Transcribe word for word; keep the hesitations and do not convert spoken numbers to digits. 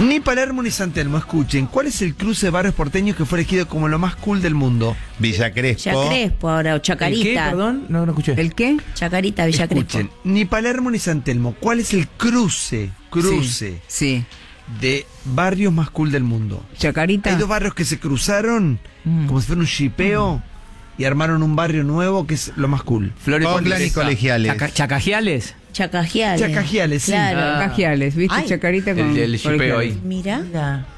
Ni Palermo ni San Telmo, escuchen. ¿Cuál es el cruce de barrios porteños que fue elegido como lo más cool del mundo? Villa Crespo. Villa Crespo ahora, o Chacarita. ¿El qué? Perdón, no, no escuché. ¿El qué? Chacarita, Villa Escuchen, Crespo. ni Palermo ni San Telmo. ¿Cuál es el cruce, cruce Sí. de barrios más cool del mundo? Chacarita. Hay dos barrios que se cruzaron Mm. como si fuera un shipeo y armaron un barrio nuevo que es lo más cool. Flores Oakland y Condesa. Colegiales. Chaca- Chacajiales. Chacajiales. Chacajiales, sí. Claro. Ah. Cajiales, ¿viste? Ay. Chacarita con. El del shipeo Colegiales. ahí. Mira. Mira.